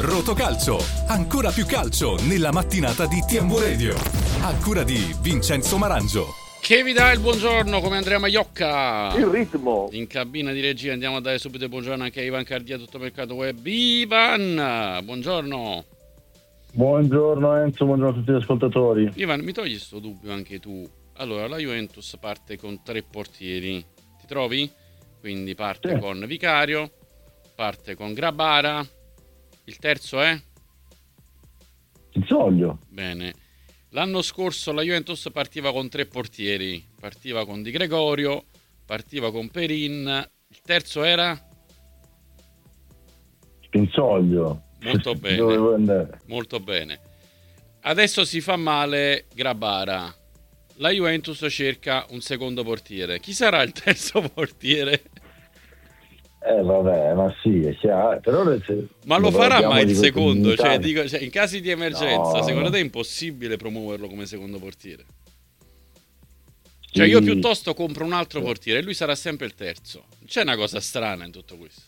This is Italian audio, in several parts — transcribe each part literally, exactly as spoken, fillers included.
Rotocalcio, ancora più calcio nella mattinata di T M V Radio. A cura di Vincenzo Marangio. Che vi dà il buongiorno come Andrea Maiocca. Il ritmo. In cabina di regia andiamo a dare subito il buongiorno anche a Ivan Cardia, tutto mercato web. Ivan, buongiorno. Buongiorno Enzo, buongiorno a tutti gli ascoltatori. Ivan, mi togli sto dubbio anche tu. Allora, la Juventus parte con tre portieri, ti trovi? Quindi parte sì. con Vicario, parte con Grabara, il terzo è? Pinsoglio. Bene. L'anno scorso la Juventus partiva con tre portieri, partiva con Di Gregorio, partiva con Perin, il terzo era? Pinsoglio. Molto bene, molto bene. Adesso si fa male Grabara. La Juventus cerca un secondo portiere. Chi sarà il terzo portiere? Eh vabbè, ma sì, è chiaro. Però se ma lo farà mai il secondo? Cioè, in dico, cioè, in casi di emergenza, no, secondo no. te è impossibile promuoverlo come secondo portiere? Cioè, io piuttosto compro un altro sì. portiere e lui sarà sempre il terzo. C'è una cosa strana in tutto questo.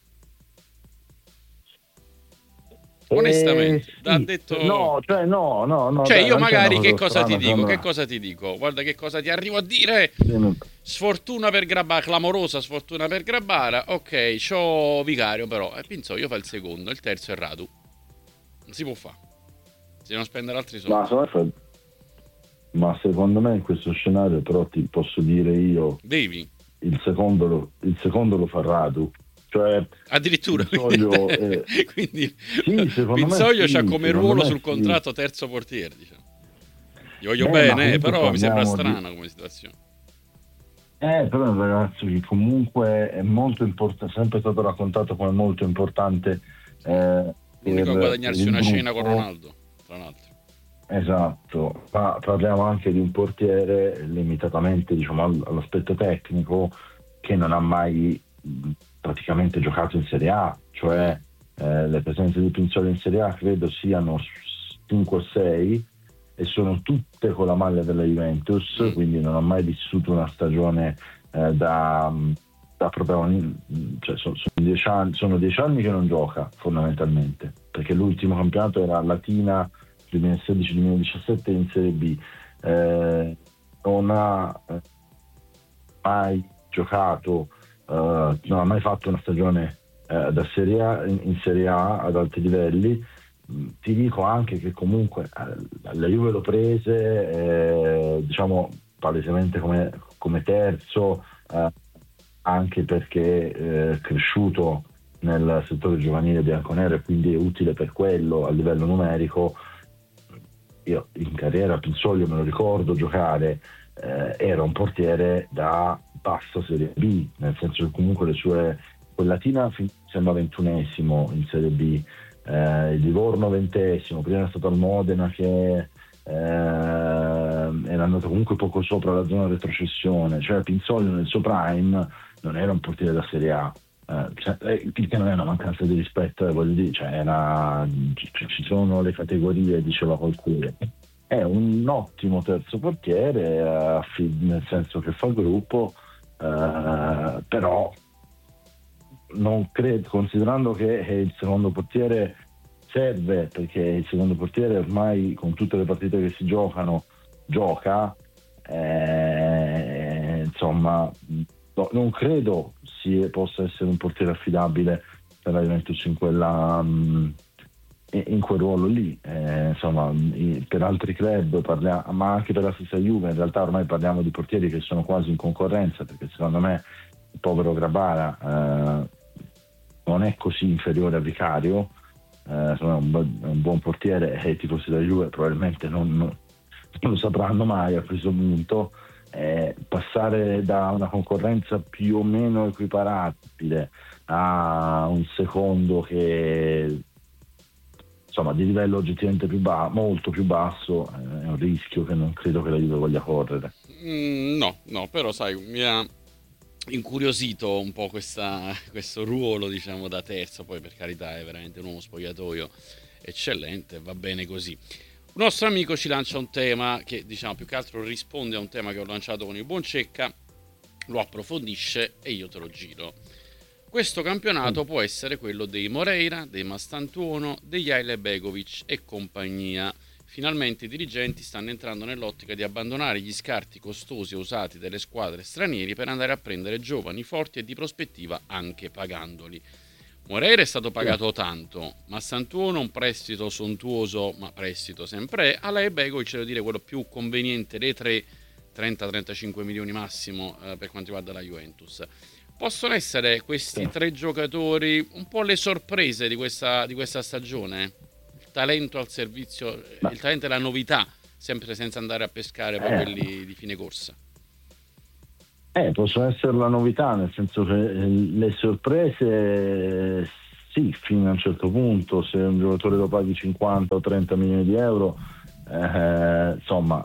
Onestamente, eh, sì. ha detto no, cioè no, no, no. cioè dai, io non c'è magari una che cosa cosa ti strana, dico? sembra- Che cosa ti dico? Guarda che cosa ti arrivo a dire. Sì, no. Sfortuna per Grabara, clamorosa sfortuna per Grabara. Ok, c'ho Vicario però. E Pinsoglio fa il secondo, il terzo è Radu. Non si può fare. Se non spendere altri soldi. Ma, secondo me- ma secondo me in questo scenario però ti posso dire io Devi. il secondo lo, il secondo lo fa Radu. Cioè Addirittura. Pinsoglio, eh, Quindi sì, secondo me Pinsoglio sì, c'ha come secondo ruolo me sul sì. contratto terzo portiere, diciamo. Gli voglio Beh, ma bene, comunque però mi sembra parliamo di- strana come situazione. Eh, però è un ragazzo che comunque è molto importante, sempre stato raccontato come molto importante. Eh, L'unico a per- guadagnarsi per il una cena con gruppo. Ronaldo, tra l'altro. Esatto, ma parliamo anche di un portiere limitatamente, diciamo, all- all'aspetto tecnico, che non ha mai mh, praticamente giocato in Serie A, cioè eh, le presenze di Pinsoglio in Serie A credo siano cinque o sei e sono tutte con la maglia della Juventus, Mm. quindi non ha mai vissuto una stagione eh, da, da protagonista, cioè sono, sono, dieci anni, sono dieci anni che non gioca fondamentalmente, perché l'ultimo campionato era Latina duemilasedici duemiladiciassette in Serie B. Eh, non ha eh, mai giocato, eh, non ha mai fatto una stagione eh, da Serie A in, in Serie A ad alti livelli. Mm, Ti dico anche che comunque eh, la Juve lo prese eh, diciamo palesemente come, come terzo, eh, anche perché è cresciuto nel settore giovanile bianconero e quindi è utile per quello a livello numerico. Io in carriera Pinsoglio me lo ricordo giocare, eh, era un portiere da bassa Serie B, nel senso che comunque le sue, quella Latina fin- sembra ventunesimo in Serie B, eh, il Livorno ventesimo, prima è stato al Modena che eh, era andato comunque poco sopra la zona retrocessione, cioè Pinsoglio nel suo prime non era un portiere da Serie A. Eh, cioè, eh, il che non è una mancanza di rispetto, eh, voglio dire, cioè, era, ci, ci sono le categorie, diceva qualcuno. È un ottimo terzo portiere, eh, fi- nel senso che fa gruppo, eh, però non credo, considerando che il secondo portiere serve, perché il secondo portiere ormai con tutte le partite che si giocano gioca, eh, insomma no, non credo si possa essere un portiere affidabile per la Juventus in quella mh, in quel ruolo lì, eh, insomma i- per altri club parliamo, ma anche per la stessa Juve in realtà ormai parliamo di portieri che sono quasi in concorrenza, perché secondo me il povero Grabara eh, non è così inferiore a Vicario, eh, insomma, è un, bu- è un buon portiere e i tifosi della Juve probabilmente non, non lo sapranno mai a questo punto. Eh, passare da una concorrenza più o meno equiparabile a un secondo che insomma di livello oggettivamente più ba- molto più basso, eh, è un rischio che non credo che la Juve voglia correre. Mm, no, no, però sai, mi ha incuriosito un po' questa, questo ruolo, diciamo, da terzo. Poi per carità è veramente un uomo spogliatoio eccellente, va bene così. Un nostro amico ci lancia un tema che, diciamo, più che altro risponde a un tema che ho lanciato con il buon Cecca, lo approfondisce e io te lo giro. questo campionato può essere quello dei Moreira, dei Mastantuono, degli Ajlebegovic e compagnia. Finalmente i dirigenti stanno entrando nell'ottica di abbandonare gli scarti costosi e usati dalle squadre stranieri per andare a prendere giovani forti e di prospettiva anche pagandoli. Moreira è stato pagato tanto, Mastantuono un prestito sontuoso, ma prestito sempre è, Ajlebegovic devo dire quello più conveniente dei tre, trenta trentacinque milioni massimo eh, per quanto riguarda la Juventus. Possono essere questi tre giocatori un po' le sorprese di questa, di questa stagione? Il talento al servizio, Ma... il talento e la novità, sempre senza andare a pescare poi eh. quelli di fine corsa. Eh, possono essere la novità, nel senso che le sorprese sì, fino a un certo punto, se un giocatore lo paghi cinquanta o trenta milioni di euro, eh, insomma,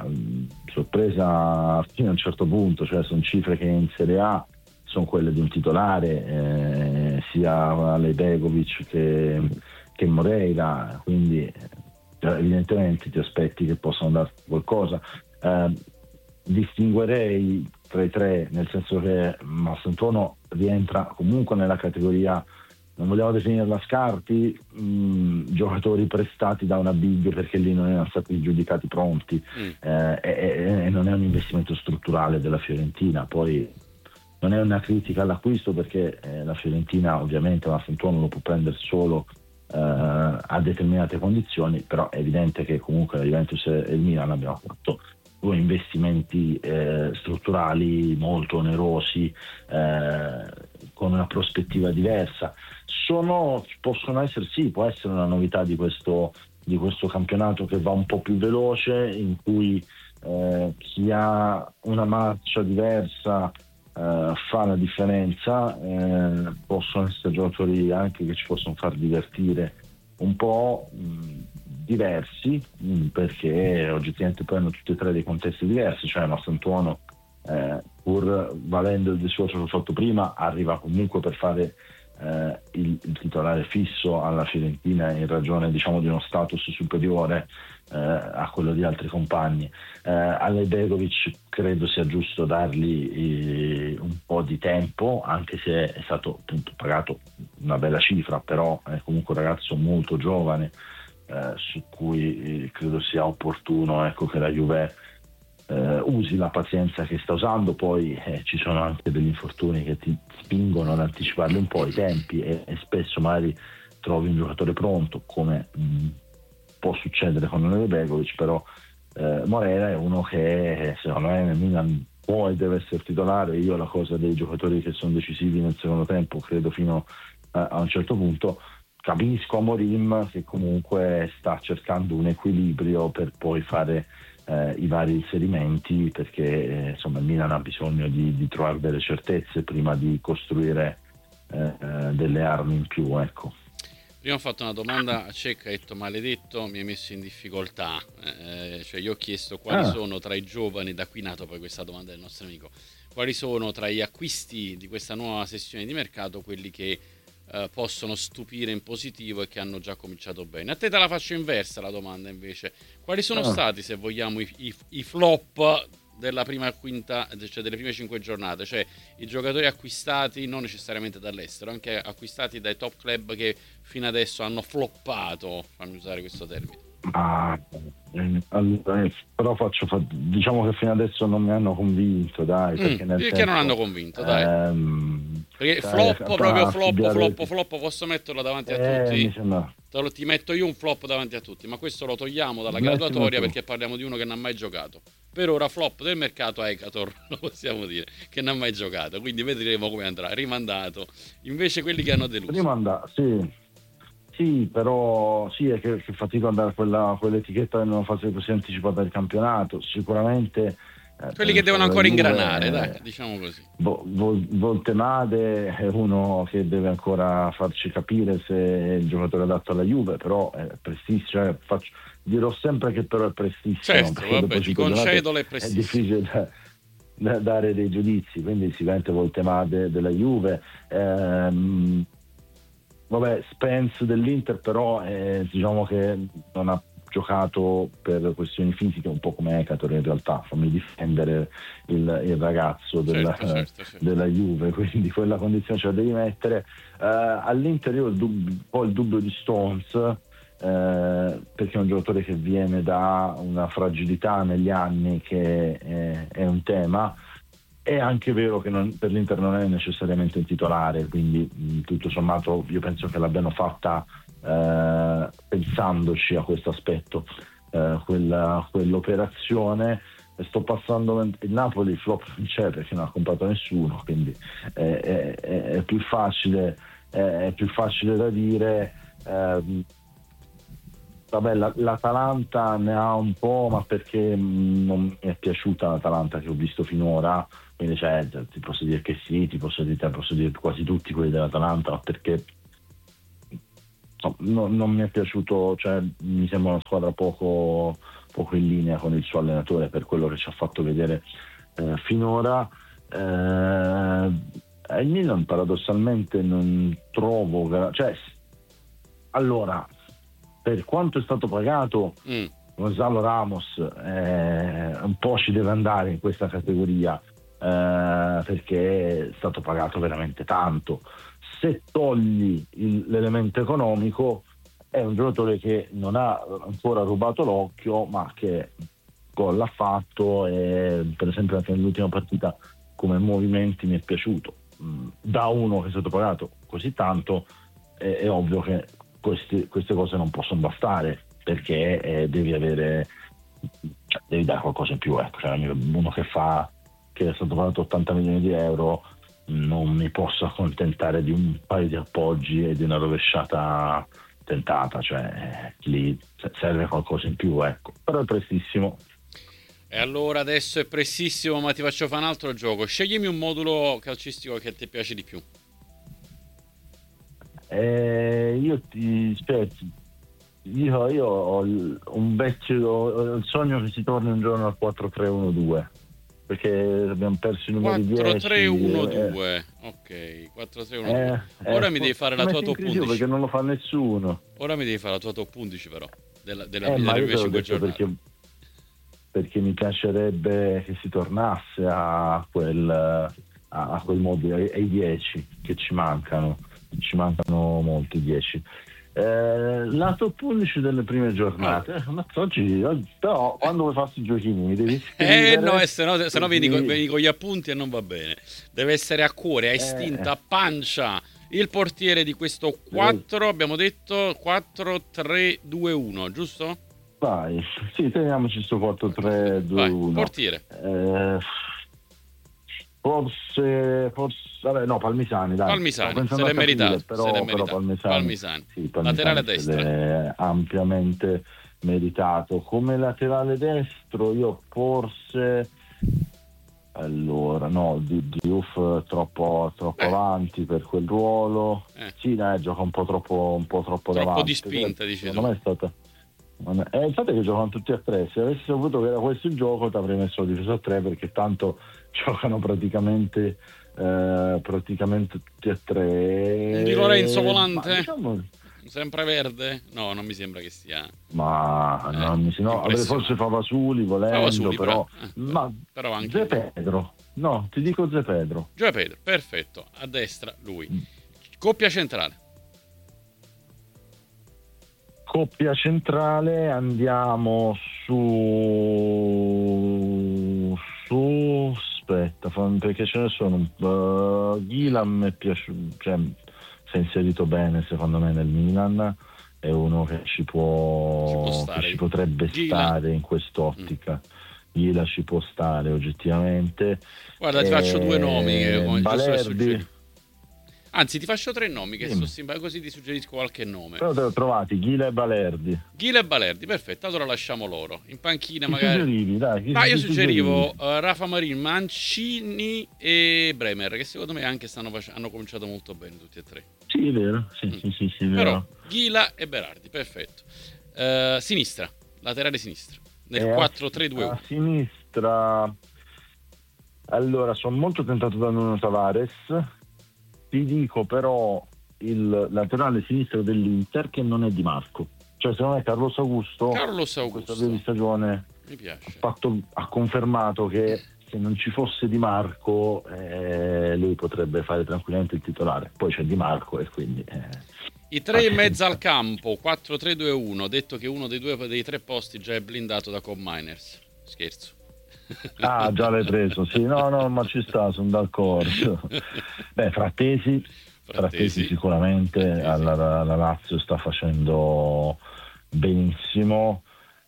sorpresa fino a un certo punto, cioè sono cifre che in Serie A sono quelle di un titolare, eh, sia Ajlebegovic che, che Moreira, quindi eh, evidentemente ti aspetti che possano dare qualcosa. Eh, distinguerei tra i tre, nel senso che Mastantuono rientra comunque nella categoria, non vogliamo definirla scarti, mh, giocatori prestati da una big perché lì non erano stati giudicati pronti, mm. eh, e, e non è un investimento strutturale della Fiorentina. Poi non è una critica all'acquisto, perché eh, la Fiorentina ovviamente Mastantuono lo può prendere solo eh, a determinate condizioni, però è evidente che comunque la Juventus e il Milan abbiamo fatto due investimenti eh, strutturali molto onerosi, eh, con una prospettiva diversa. Sono, possono essere, sì, può essere una novità di questo, di questo campionato, che va un po' più veloce, in cui eh, chi ha una marcia diversa eh, fa la differenza. Eh, possono essere giocatori anche che ci possono far divertire un po', mh, diversi, mh, perché oggettivamente poi hanno tutti e tre dei contesti diversi. Cioè Mastantuono, eh, pur valendo il discorso che ho fatto prima, arriva comunque per fare eh, il, il titolare fisso alla Fiorentina, in ragione, diciamo, di uno status superiore eh, a quello di altri compagni. eh, Ajlebegovic credo sia giusto dargli eh, un po' di tempo, anche se è stato appunto pagato una bella cifra, però è comunque un ragazzo molto giovane, eh, su cui eh, credo sia opportuno, ecco, che la Juve eh, usi la pazienza che sta usando. Poi eh, ci sono anche degli infortuni che ti spingono ad anticiparli un po' i tempi, e, e spesso magari trovi un giocatore pronto, come mh, può succedere con Ajlebegovic, però eh, Moreira è uno che secondo me nel Milan può e deve essere titolare. Io la cosa dei giocatori che sono decisivi nel secondo tempo credo fino a, a un certo punto. Capisco Amorim che comunque sta cercando un equilibrio per poi fare eh, i vari inserimenti, perché eh, insomma il Milan ha bisogno di, di trovare delle certezze prima di costruire eh, delle armi in più, ecco. Prima ho fatto una domanda a Cecca, ha detto maledetto, mi hai messo in difficoltà, eh, cioè io ho chiesto quali ah. sono tra i giovani, da qui nato poi questa domanda del nostro amico, quali sono tra gli acquisti di questa nuova sessione di mercato quelli che eh, possono stupire in positivo e che hanno già cominciato bene. A te te la faccio inversa la domanda invece, quali sono ah. stati, se vogliamo, i, i, i flop della prima quinta, cioè delle prime cinque giornate, cioè i giocatori acquistati non necessariamente dall'estero, anche acquistati dai top club che fino adesso hanno floppato, fammi usare questo termine. Ah, allora, però faccio, diciamo che fino adesso non mi hanno convinto, dai, perché, mm, nel perché senso, non hanno convinto, dai. Ehm, perché dai, flop, dai, proprio flop, studiare... flop, flop, posso metterlo davanti a eh, tutti? Mi sembra... Te lo, ti metto io un flop davanti a tutti, ma questo lo togliamo dalla Mettimi graduatoria tu. perché parliamo di uno che non ha mai giocato. Per ora flop del mercato Ekator, lo possiamo dire, che non ha mai giocato, quindi vedremo come andrà, rimandato. Invece quelli che hanno deluso. Rimanda, sì. Sì, però sì, è che, che fatico a dare quella, quell'etichetta in una fase così anticipata del campionato. Sicuramente eh, quelli che devono ancora Juve, ingranare, eh, dai, diciamo così. Vol- Vol- Voltemade è uno che deve ancora farci capire se è il giocatore adatto alla Juve, però è prestissimo, cioè, faccio, dirò sempre che però è prestissimo. Certo, vabbè, ti concedo le prestissimo. È difficile da, da dare dei giudizi, quindi sicuramente Voltemade della Juve. Ehm, Vabbè, Spence dell'Inter però eh, diciamo che non ha giocato per questioni fisiche un po' come Ekator in realtà, fammi difendere il, il ragazzo della, certo, certo, certo. della Juve, quindi quella condizione ce la devi mettere. Uh, all'Inter io ho il dubbio, poi il dubbio di Stones, uh, perché è un giocatore che viene da una fragilità negli anni che è, è un tema. È anche vero che non, per l'Inter non è necessariamente un titolare, quindi mh, tutto sommato io penso che l'abbiano fatta eh, pensandoci a questo aspetto, eh, quella, quell'operazione. Sto passando il Napoli, flop non c'è perché non ha comprato nessuno, quindi è, è, è più facile è, è più facile da dire. Eh, Vabbè, l'Atalanta ne ha un po', ma perché non mi è piaciuta l'Atalanta che ho visto finora, quindi cioè, ti posso dire che sì, ti posso dire, ti posso dire quasi tutti quelli dell'Atalanta, perché no, no, non mi è piaciuto, cioè mi sembra una squadra poco, poco in linea con il suo allenatore per quello che ci ha fatto vedere eh, finora. Eh, il Milan paradossalmente non trovo, cioè allora per quanto è stato pagato, mm. Gonzalo Ramos eh, un po' ci deve andare in questa categoria, eh, perché è stato pagato veramente tanto. Se togli il, l'elemento economico, è un giocatore che non ha ancora rubato l'occhio, ma che gol ha fatto, e per esempio anche nell'ultima partita come movimenti mi è piaciuto. Da uno che è stato pagato così tanto è, è ovvio che Queste, queste cose non possono bastare, perché eh, devi avere, cioè, devi dare qualcosa in più, ecco. Cioè, uno che fa che è stato pagato ottanta milioni di euro, non mi posso accontentare di un paio di appoggi e di una rovesciata tentata, cioè eh, lì serve qualcosa in più, ecco. Però è prestissimo. E allora adesso è prestissimo, ma ti faccio fare un altro gioco. Sceglimi un modulo calcistico che ti piace di più. Eh, io ti aspetta, io, io ho un vecchio ho il sogno che si torni un giorno al quattro tre uno due, perché abbiamo perso i numeri dieci. quattro tre uno due, eh. Ok, quattro tre uno due. Eh, Ora eh, mi devi fare la tua top undici, perché non lo fa nessuno. Ora mi devi fare la tua top undici però della, della, eh, della ma io prime te l'ho cinque detto giornate. perché, perché mi piacerebbe che si tornasse a quel a, a quel modo, ai, ai dieci che ci mancano. Ci mancano molti dieci. Eh, la top undici delle prime giornate. Eh, ma oggi, oggi però quando vuoi farsi i giochini mi devi scrivere. Eh no, se no, se no vieni, con, vieni con gli appunti e non va bene. Deve essere a cuore, a istinto, eh. a pancia. Il portiere di questo quattro, eh. abbiamo detto quattro tre due uno, giusto? Vai, sì, teniamoci sto quattro tre due uno. Portiere. Eh, forse, forse vabbè, no, Palmisani, dai. Palmisani, se l'è meritato, però, se l'è però meritato. Palmisani, Palmisani. sì, Palmisani laterale destra. È ampiamente meritato. Come laterale destro io forse allora no, Diouf troppo troppo eh. avanti per quel ruolo. Eh. Sì, dai, gioca un po' troppo un po' troppo, troppo davanti. di spinta, dici tu. Non è stata è il fatto che giocano tutti a tre. Se avessi saputo che era questo il gioco ti avrei messo la difesa a tre, perché tanto giocano praticamente eh, praticamente tutti a tre. Di Lorenzo Volante, ma, diciamo, sempre verde? No, non mi sembra che sia. Ma eh, non mi no, forse Favasuli volendo, Favasuli, però, eh, ma però anche Zé Pedro. No, ti dico Zé Pedro. Zé Pedro, perfetto. A destra lui. Coppia centrale. Coppia centrale andiamo su su aspetta, perché ce ne sono uh, Ghilam è piaciuto, cioè si è inserito bene secondo me nel Milan, è uno che ci può, ci, può stare, che ci potrebbe Gila. stare in quest'ottica. mm. Gila ci può stare oggettivamente. Guarda, ti e... faccio due nomi che come Balerdi. Anzi, ti faccio tre nomi che sono simpatici, così ti suggerisco qualche nome. Però te l'ho trovati, Ghila e Balerdi. Ghila e Balerdi, perfetto, allora lasciamo loro. In panchina chi magari... Suggerivi, dai, chi Ma io suggerivo uh, Rafa Marin, Mancini e Bremer, che secondo me anche stanno fac- hanno cominciato molto bene tutti e tre. Sì, è vero, sì, mm. sì, sì, sì, è vero. Però Ghila e Berardi, perfetto. Uh, sinistra, laterale sinistra, nel eh, quattro tre due uno. A sinistra... Allora, sono molto tentato da Nuno Tavares. Ti dico però il laterale sinistro dell'Inter che non è Di Marco. Cioè secondo me Carlos Augusto, Carlos in Augusto. questa avvio di stagione Mi piace. ha, fatto, ha confermato che se non ci fosse Di Marco eh, lui potrebbe fare tranquillamente il titolare. Poi c'è Di Marco e quindi eh, I tre in mezzo al campo, quattro tre due uno, detto che uno dei due dei tre posti già è blindato da Cobb Miners. Scherzo. Ah, già l'hai preso, sì, no, no, ma ci sta, sono d'accordo. Beh, Frattesi, Frattesi sicuramente, Frattesi. La, la, la Lazio sta facendo benissimo.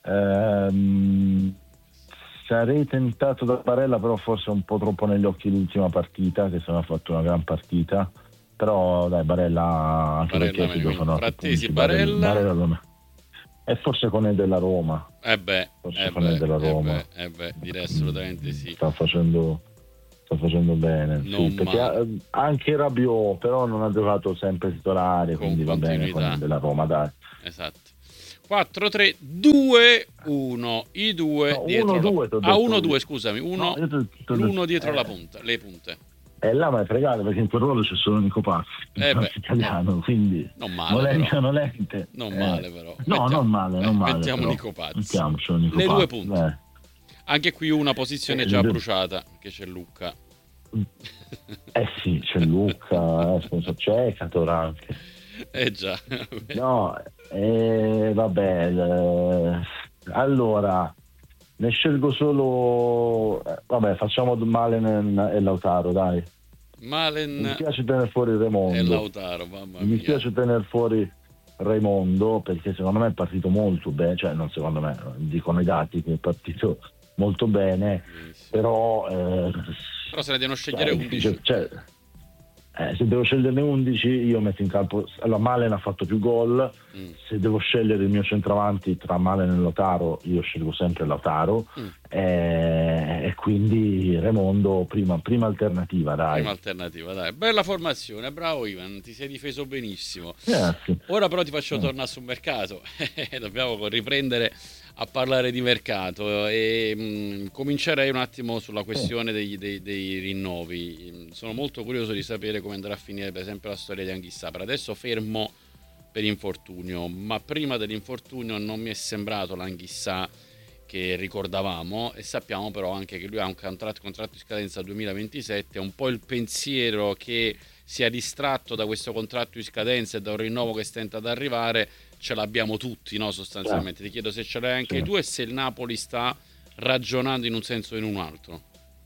Ehm, sarei tentato da Barella, però forse un po' troppo negli occhi l'ultima partita, che se ne ha fatto una gran partita. Però dai, Barella, anche Barella, perché si giocano Frattesi, punti, Barella. Barella, Barella e forse con il della Roma. Eh beh, forse eh con beh, il della Roma. Eh beh, eh beh, direi assolutamente sì. Sta facendo, sta facendo bene. Non Sì, perché ha, anche Rabiot, però non ha giocato sempre titolare, con quindi va bene continuità. con il della Roma, dai. Esatto. quattro tre due uno, i due No, dietro uno, la... due, ah, uno due, scusami, uno, no, te, te, l'uno dietro eh, la punta, le punte. E là mi è fregato perché in quel ruolo c'è solo Nico Pazzi, eh beh, italiano, no, quindi non male, volente però. nolente. Non eh, male però. No, Mettiamo, non male, non eh, male. mettiamo però. Nico Pazzi. Mettiamocelo Nico le Pazzi. due punte. Eh. Anche qui una posizione Eh, già le... bruciata, che c'è Lucca. Eh sì, c'è Lucca, eh, c'è Cator anche. Eh già. No, eh, vabbè, eh, allora ne scelgo solo, eh, vabbè, facciamo Malen e Lautaro, dai. Malen Mi dispiace tenere fuori Raimondo. E Lautaro, mamma mia. Mi dispiace tenere fuori Raimondo perché secondo me è partito molto bene, cioè non secondo me, dicono i dati che è partito molto bene, Benissimo. però... Eh, però se ne devono scegliere undici. Cioè, Eh, se devo sceglierne undici io metto in campo, allora Malen ha fatto più gol, mm. se devo scegliere il mio centravanti tra Malen e Lautaro io scelgo sempre Lautaro, mm. eh, e quindi Raimondo prima, prima alternativa, dai. Prima alternativa, dai. Bella formazione, bravo Ivan, ti sei difeso benissimo. Grazie. Ora però ti faccio tornare sul mercato, dobbiamo riprendere a parlare di mercato e mh, comincerei un attimo sulla questione dei, dei, dei rinnovi. Sono molto curioso di sapere come andrà a finire per esempio la storia di Anghissà. Per adesso fermo per infortunio, ma prima dell'infortunio non mi è sembrato l'Anghissà che ricordavamo, e sappiamo però anche che lui ha un contratto, contratto di scadenza duemilaventisette. Un po' il pensiero che sia distratto da questo contratto di scadenza e da un rinnovo che stenta ad arrivare ce l'abbiamo tutti, no? Sostanzialmente. Ti chiedo se ce l'hai anche tu e se il Napoli sta ragionando in un senso o in un altro.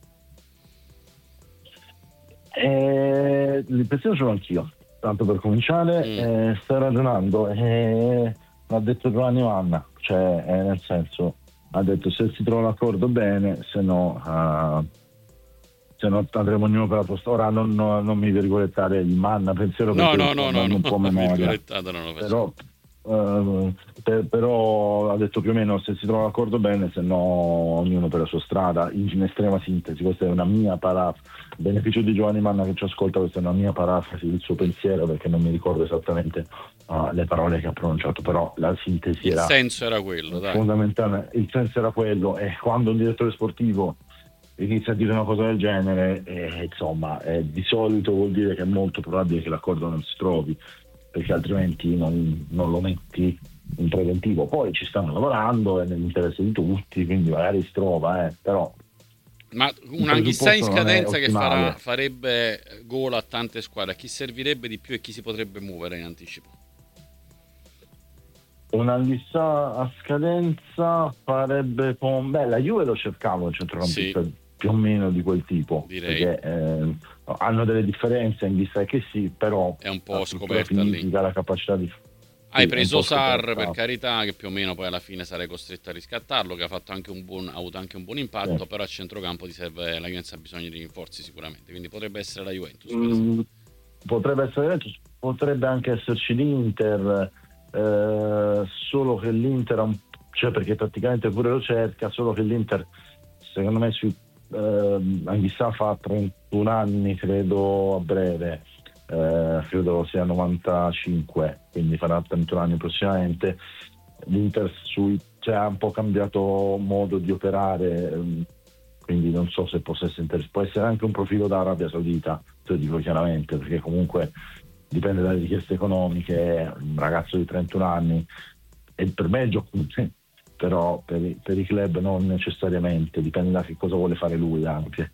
Eh, l'impressione sono anch'io, tanto per cominciare. mm. eh, sta ragionando, eh, l'ha detto Giovanni Manna, cioè eh, nel senso ha detto se si trova l'accordo bene, se no uh, se no andremo ognuno per la posta. Ora non, no, non mi virgolettare il Manna pensiero, no perché no no no, un no po' memoria, non lo però Uh, per, però ha detto più o meno se si trova l'accordo bene, se no ognuno per la sua strada, in, in estrema sintesi. Questa è una mia parafrasi, beneficio di Giovanni Manna che ci ascolta, questa è una mia parafrasi del suo pensiero perché non mi ricordo esattamente uh, le parole che ha pronunciato, però la sintesi il era, senso era quello, dai. Fondamentale, il senso era quello, e quando un direttore sportivo inizia a dire una cosa del genere, eh, insomma eh, di solito vuol dire che è molto probabile che l'accordo non si trovi, perché altrimenti non, non lo metti in preventivo. Poi ci stanno lavorando, è nell'interesse di tutti, quindi magari si trova, eh, però... Ma un Anghissà in scadenza che farà, farebbe gol a tante squadre, a chi servirebbe di più e chi si potrebbe muovere in anticipo? Un Anghissà a scadenza farebbe con... Beh, la Juve lo cercava un centrocampista sì, più o meno di quel tipo, direi. Perché eh, hanno delle differenze, Anghissà che sì, però è un po' la scoperta fisica, lì. La capacità di... Hai preso Sarr, per carità, che più o meno poi alla fine sarei costretto a riscattarlo, che ha fatto anche un buon, ha avuto anche un buon impatto, sì. Però a centrocampo ti serve, la Juventus ha bisogno di rinforzi sicuramente, quindi potrebbe essere la Juventus. Mm, potrebbe essere la Juventus, potrebbe anche esserci l'Inter, eh, solo che l'Inter ha un, cioè perché praticamente pure lo cerca, solo che l'Inter secondo me sui eh, Anghissà fa trentuno anni credo a breve. Eh, credo sia novantacinque, quindi farà trentuno anni prossimamente. L'Inter sui, cioè, ha un po' cambiato modo di operare, ehm, quindi non so se possa essere inter- può essere anche un profilo da Arabia Saudita, te lo dico chiaramente, perché comunque dipende dalle richieste economiche. Un ragazzo di trentuno anni e per me è giocare, però per i, per i club non necessariamente, dipende da che cosa vuole fare lui anche.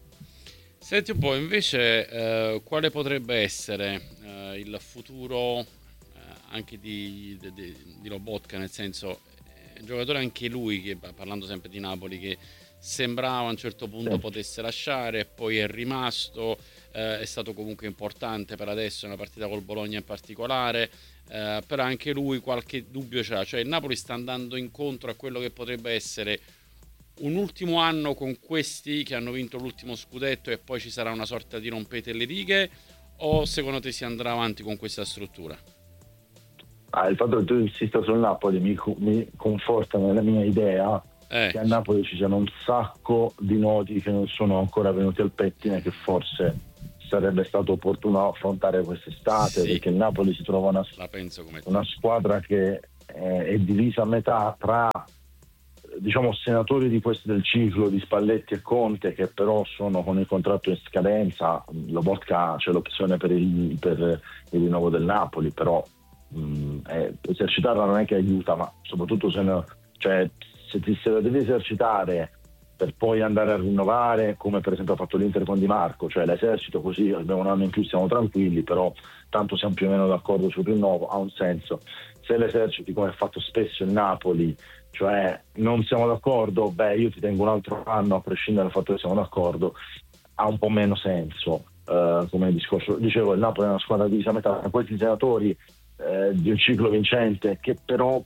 Senti un po', invece, eh, quale potrebbe essere eh, il futuro eh, anche di, di, di, di Lobotka, nel senso, è un giocatore anche lui, che parlando sempre di Napoli, che sembrava a un certo punto sì. potesse lasciare, poi è rimasto, eh, è stato comunque importante per adesso, una partita col Bologna in particolare, eh, però anche lui qualche dubbio c'ha, cioè il Napoli sta andando incontro a quello che potrebbe essere un ultimo anno con questi che hanno vinto l'ultimo scudetto e poi ci sarà una sorta di rompete le righe, o secondo te si andrà avanti con questa struttura? Ah, il fatto che tu insista sul Napoli mi, mi conforta nella mia idea eh. che a Napoli ci siano un sacco di nodi che non sono ancora venuti al pettine, che forse sarebbe stato opportuno affrontare quest'estate, sì. perché il Napoli si trova una, La penso come una squadra che è, è divisa a metà tra, diciamo, senatori di questi del ciclo di Spalletti e Conte, che però sono con il contratto in scadenza. Lobotka c'è l'opzione per il, per il rinnovo del Napoli, però mh, eh, esercitarla non è che aiuta, ma soprattutto se, ne, cioè, se ti se la devi esercitare per poi andare a rinnovare, come per esempio ha fatto l'Inter con Di Marco, cioè l'esercito così abbiamo un anno in più, siamo tranquilli, però tanto siamo più o meno d'accordo sul rinnovo, ha un senso. Se l'eserciti come ha fatto spesso il Napoli, cioè non siamo d'accordo, beh io ti tengo un altro anno a prescindere dal fatto che siamo d'accordo, ha un po' meno senso. Uh, come discorso, dicevo, il Napoli è una squadra divisa a metà tra questi senatori eh, di un ciclo vincente che però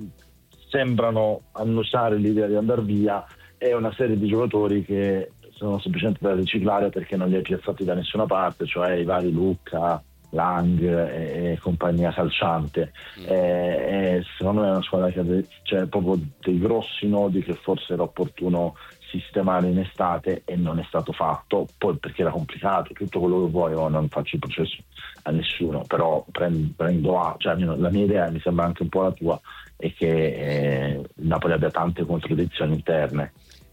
sembrano annusare l'idea di andare via, e una serie di giocatori che sono semplicemente da riciclare perché non li hai piazzati da nessuna parte, cioè i vari Lucca, Lang e, e compagnia calciante. Mm. E, e secondo me è una squadra che ha cioè, proprio dei grossi nodi che forse era opportuno sistemare in estate e non è stato fatto, poi perché era complicato, tutto quello che vuoi, o non faccio il processo a nessuno, però prendo, prendo a, cioè la mia idea, mi sembra anche un po' la tua, è che eh, il Napoli abbia tante contraddizioni interne.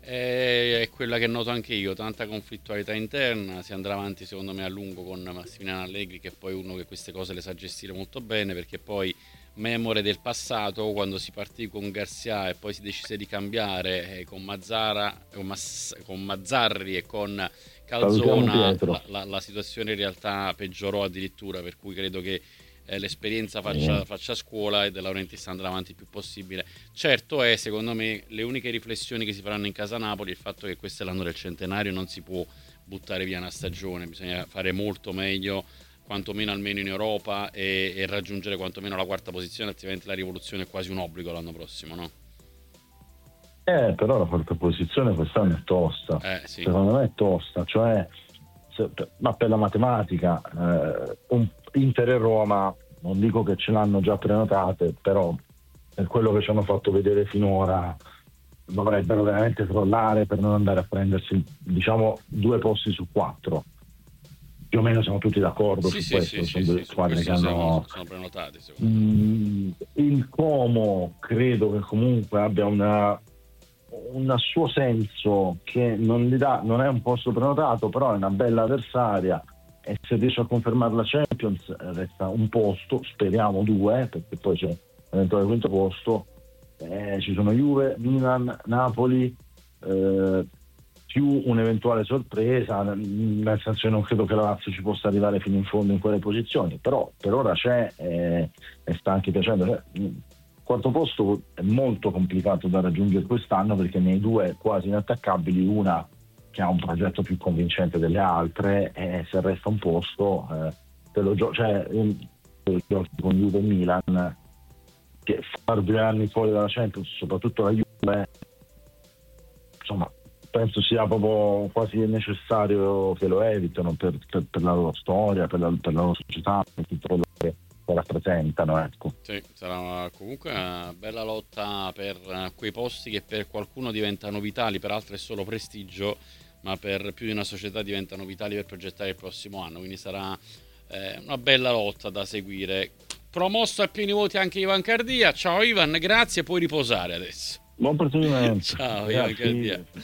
È quella che noto anche io, tanta conflittualità interna. Si andrà avanti secondo me a lungo con Massimiliano Allegri, che è poi uno che queste cose le sa gestire molto bene, perché poi memore del passato, quando si partì con Garcia e poi si decise di cambiare eh, con Mazzara, con, Mas, con Mazzarri e con Calzona, la, la, la situazione in realtà peggiorò addirittura, per cui credo che Eh, l'esperienza faccia, mm. faccia scuola, e De Laurentiis andrà avanti il più possibile. Certo è, secondo me, le uniche riflessioni che si faranno in casa Napoli, il fatto che questo è l'anno del centenario, non si può buttare via una stagione, bisogna fare molto meglio, quantomeno almeno in Europa, e, e raggiungere quantomeno la quarta posizione, altrimenti la rivoluzione è quasi un obbligo l'anno prossimo, no? Eh, però la quarta posizione quest'anno è tosta, eh, sì. secondo me è tosta, cioè se, ma per la matematica eh, un Inter e Roma non dico che ce l'hanno già prenotate, però per quello che ci hanno fatto vedere finora dovrebbero veramente crollare per non andare a prendersi, diciamo, due posti su quattro. Più o meno siamo tutti d'accordo sì, su sì, questo, sì, sono sì, due sì, squadre che hanno siamo, sono prenotate. Mm, il Como credo che comunque abbia una un suo senso, che non gli dà, non è un posto prenotato, però è una bella avversaria, e se riesce a confermare la Champions resta un posto, speriamo due, perché poi c'è l'eventuale quinto posto. Eh, ci sono Juve, Milan, Napoli, eh, più un'eventuale sorpresa, nel senso che non credo che la Lazio ci possa arrivare fino in fondo in quelle posizioni, però per ora c'è eh, e sta anche piacendo. Cioè, quarto posto è molto complicato da raggiungere quest'anno, perché nei due quasi inattaccabili, una che ha un progetto più convincente delle altre, e se resta un posto eh, te lo gio- cioè un, te lo giochi con Juve e Milan, che far due anni fuori dalla Champions, soprattutto la Juve, insomma penso sia proprio quasi necessario che lo evitino per, per, per la loro storia, per la, per la loro società, per tutto quello che rappresentano, ecco. Sì, sarà comunque una bella lotta per quei posti che per qualcuno diventano vitali, per altri è solo prestigio, ma per più di una società diventano vitali per progettare il prossimo anno, quindi sarà eh, una bella lotta da seguire. Promosso a pieni voti anche Ivan Cardia. Ciao Ivan, grazie, puoi riposare adesso. Buon proseguimento. Ciao Ivan Cardia.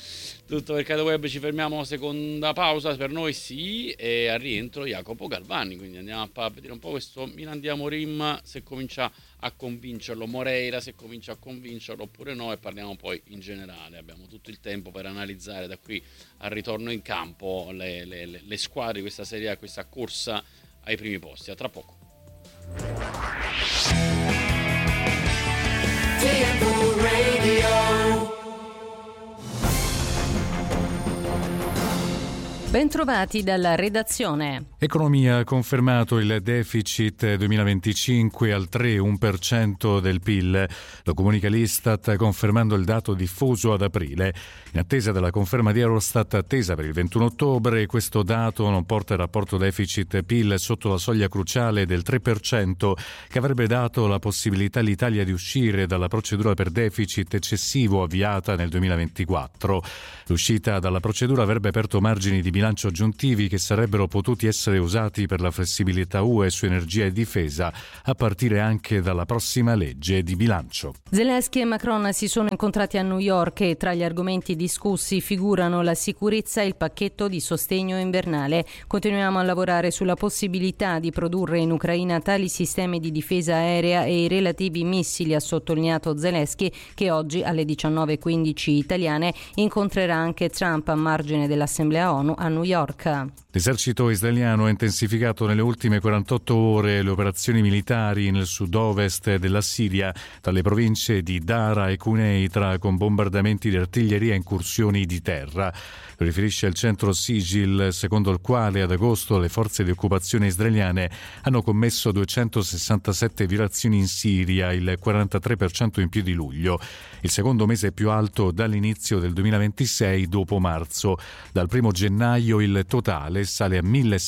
Tutto Mercato Web, ci fermiamo, seconda pausa per noi, sì, e al rientro Jacopo Galvani, quindi andiamo a vedere un po' questo Milan di Amorim, se comincia a convincerlo, Moreira se comincia a convincerlo oppure no, e parliamo poi in generale. Abbiamo tutto il tempo per analizzare da qui al ritorno in campo le, le, le squadre di questa Serie A, questa corsa ai primi posti. A tra poco. T M V Radio. Bentrovati dalla redazione. Economia ha confermato il deficit duemilaventicinque al tre virgola uno per cento del P I L. Lo comunica l'Istat confermando il dato diffuso ad aprile. In attesa della conferma di Eurostat attesa per il ventuno ottobre, questo dato non porta il rapporto deficit-P I L sotto la soglia cruciale del tre per cento, che avrebbe dato la possibilità all'Italia di uscire dalla procedura per deficit eccessivo avviata nel duemilaventiquattro. L'uscita dalla procedura avrebbe aperto margini di bilancio aggiuntivi che sarebbero potuti essere usati per la flessibilità U E su energia e difesa, a partire anche dalla prossima legge di bilancio. Zelensky e Macron si sono incontrati a New York e tra gli argomenti discussi figurano la sicurezza e il pacchetto di sostegno invernale. Continuiamo a lavorare sulla possibilità di produrre in Ucraina tali sistemi di difesa aerea e i relativi missili, ha sottolineato Zelensky, che oggi alle diciannove e quindici italiane incontrerà anche Trump a margine dell'Assemblea ONU a New York. L'esercito israeliano ha intensificato nelle ultime quarantotto ore le operazioni militari nel sud-ovest della Siria, dalle province di Dara e Quneitra, con bombardamenti di artiglieria e incursioni di terra. Lo riferisce il centro Sigil, secondo il quale ad agosto le forze di occupazione israeliane hanno commesso duecentosessantasette violazioni in Siria, il quarantatré per cento in più di luglio, il secondo mese più alto dall'inizio del duemilaventisei dopo marzo. Dal primo gennaio il totale sale a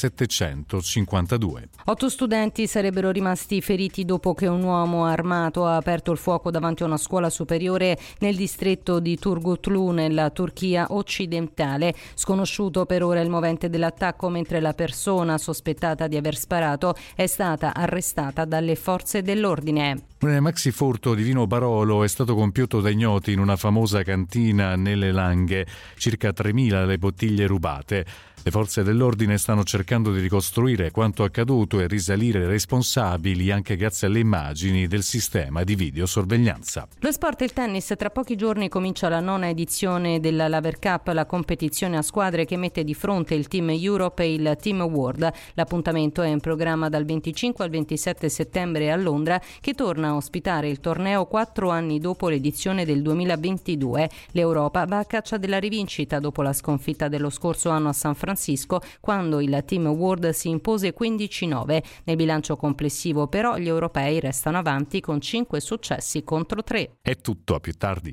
millesettecentocinquantadue. Otto studenti sarebbero rimasti feriti dopo che un uomo armato ha aperto il fuoco davanti a una scuola superiore nel distretto di Turgutlu, nella Turchia occidentale. Sconosciuto per ora il movente dell'attacco, mentre la persona sospettata di aver sparato è stata arrestata dalle forze dell'ordine. Un maxi furto di vino Barolo è stato compiuto da ignoti in una famosa cantina nelle Langhe, circa tremila le bottiglie rubate. Le forze dell'ordine stanno cercando di ricostruire quanto accaduto e risalire i responsabili anche grazie alle immagini del sistema di videosorveglianza. Lo sport e il tennis. Tra pochi giorni comincia la nona edizione della Laver Cup, la competizione a squadre che mette di fronte il Team Europe e il Team World. L'appuntamento è in programma dal venticinque al ventisette settembre a Londra, che torna a ospitare il torneo quattro anni dopo l'edizione del duemilaventidue. L'Europa va a caccia della rivincita dopo la sconfitta dello scorso anno a San Francisco, quando il Team World si impose quindici nove. Nel bilancio complessivo però gli europei restano avanti con cinque successi contro tre. È tutto, a più tardi.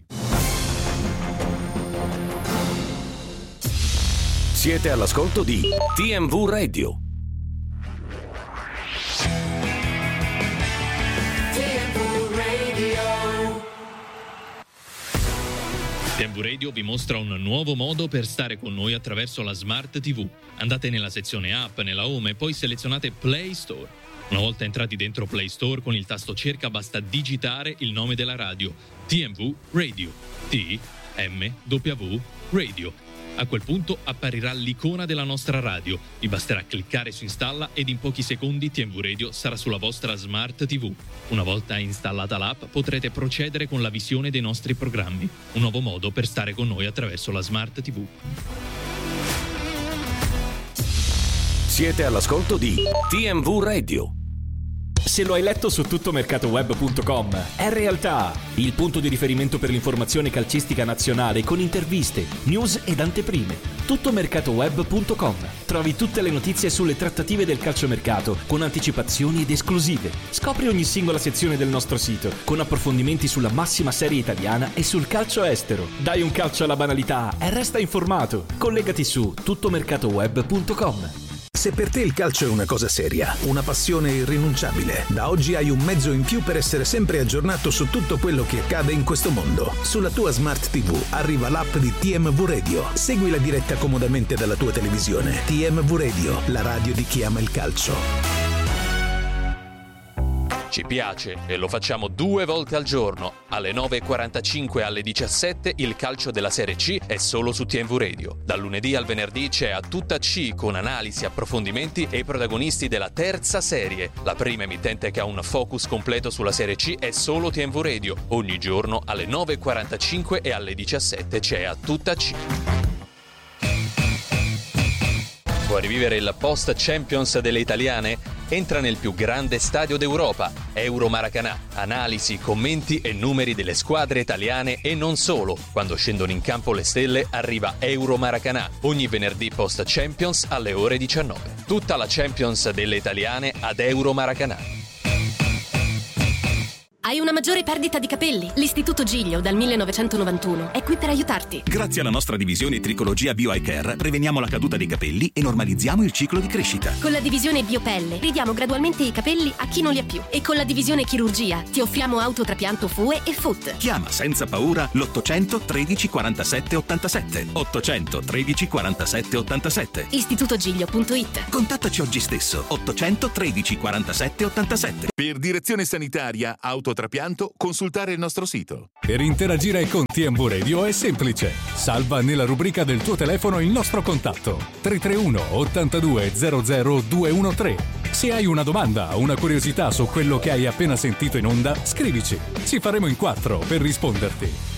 Siete all'ascolto di T M V Radio. T M V Radio vi mostra un nuovo modo per stare con noi attraverso la Smart ti vu. Andate nella sezione app, nella home e poi selezionate Play Store. Una volta entrati dentro Play Store, con il tasto cerca basta digitare il nome della radio: T M V Radio. T M W Radio. A quel punto apparirà l'icona della nostra radio. Vi basterà cliccare su installa ed in pochi secondi T M V Radio sarà sulla vostra Smart ti vu. Una volta installata l'app potrete procedere con la visione dei nostri programmi. Un nuovo modo per stare con noi attraverso la Smart ti vu. Siete all'ascolto di T M V Radio. Se lo hai letto su tuttomercatoweb punto com, è realtà, il punto di riferimento per l'informazione calcistica nazionale con interviste, news ed anteprime. tuttomercatoweb punto com. Trovi tutte le notizie sulle trattative del calciomercato con anticipazioni ed esclusive. Scopri ogni singola sezione del nostro sito con approfondimenti sulla massima serie italiana e sul calcio estero. Dai un calcio alla banalità e resta informato. Collegati su tuttomercatoweb punto com. Se per te il calcio è una cosa seria, una passione irrinunciabile, da oggi hai un mezzo in più per essere sempre aggiornato su tutto quello che accade in questo mondo. Sulla tua Smart ti vu arriva l'app di T M V Radio. Segui la diretta comodamente dalla tua televisione. T M V Radio, la radio di chi ama il calcio. Ci piace e lo facciamo due volte al giorno. Alle nove e quarantacinque e alle diciassette il calcio della Serie C è solo su T M V Radio. Dal lunedì al venerdì c'è A Tutta C con analisi, approfondimenti e i protagonisti della terza serie. La prima emittente che ha un focus completo sulla Serie C è solo T M V Radio. Ogni giorno alle nove e quarantacinque e alle diciassette c'è A Tutta C. Vuoi rivivere il post Champions delle italiane? Entra nel più grande stadio d'Europa, Euro Maracanã. Analisi, commenti e numeri delle squadre italiane e non solo. Quando scendono in campo le stelle arriva Euro Maracanã, ogni venerdì post Champions alle ore diciannove. Tutta la Champions delle italiane ad Euro Maracanã. Hai una maggiore perdita di capelli? L'Istituto Giglio dal millenovecentonovantuno è qui per aiutarti. Grazie alla nostra divisione Tricologia Bio Eye Care preveniamo la caduta dei capelli e normalizziamo il ciclo di crescita. Con la divisione Biopelle ridiamo gradualmente i capelli a chi non li ha più. E con la divisione Chirurgia ti offriamo autotrapianto F U E e F U T. Chiama senza paura l'ottocento tredici quarantasette ottantasette. ottocento tredici quarantasette ottantasette. istitutogiglio punto it. Contattaci oggi stesso. ottocento tredici quarantasette ottantasette. Per direzione sanitaria, autotrapianto, consultare il nostro sito. Per interagire con T M V Radio è semplice. Salva nella rubrica del tuo telefono il nostro contatto tre tre uno ottantadue zero zero due uno tre. Se hai una domanda o una curiosità su quello che hai appena sentito in onda, scrivici. Ci faremo in quattro per risponderti.